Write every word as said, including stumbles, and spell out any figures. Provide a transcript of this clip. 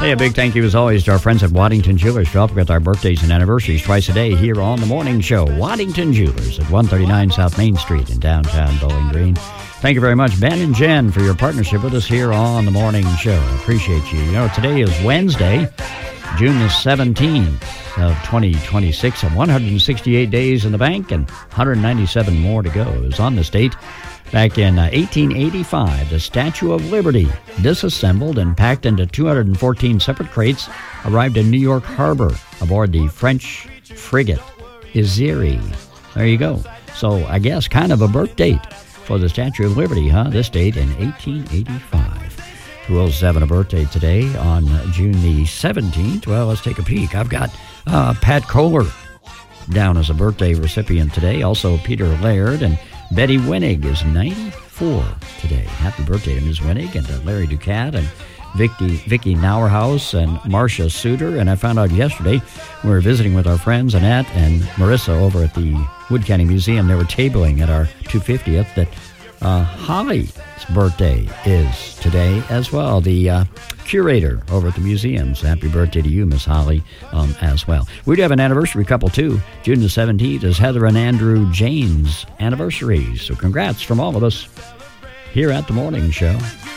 Hey, a big thank you as always to our friends at Waddington Jewelers for helping with our birthdays and anniversaries twice a day here on The Morning Show. Waddington Jewelers at one thirty-nine South Main Street in downtown Bowling Green. Thank you very much, Ben and Jen, for your partnership with us here on The Morning Show. Appreciate you. You know, today is Wednesday, June the seventeenth of twenty twenty-six, and one hundred sixty-eight days in the bank and one hundred ninety-seven more to go. It was on this date back in uh, eighteen eighty-five, the Statue of Liberty, disassembled and packed into two hundred fourteen separate crates, arrived in New York Harbor aboard the French frigate Isère. There you go. So I guess kind of a birth date for the Statue of Liberty, huh? This date in eighteen eighty-five. Who else is having a birthday today on June the seventeenth? Well, let's take a peek. I've got uh, Pat Kohler down as a birthday recipient today. Also, Peter Laird and Betty Winnig is ninety-four today. Happy birthday to Miz Winnig and uh, Larry Ducat and Vicky, Vicky Nauerhaus and Marcia Suter. And I found out yesterday we were visiting with our friends Annette and Marissa over at the Wood County Museum. They were tabling at our two hundred fiftieth that uh, Holly's birthday is today as well. The uh, curator over at the museum. So happy birthday to you, Miss Holly, um, as well. We do have an anniversary couple, too. June the seventeenth is Heather and Andrew Jane's anniversary. So congrats from all of us here at The Morning Show.